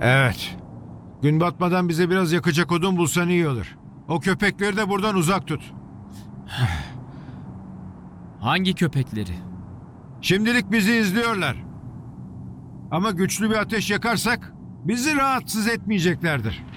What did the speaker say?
Evet. Gün batmadan bize biraz yakacak odun bulsan iyi olur. O köpekleri de buradan uzak tut. Hangi köpekleri? Şimdilik bizi izliyorlar. Ama güçlü bir ateş yakarsak bizi rahatsız etmeyeceklerdir.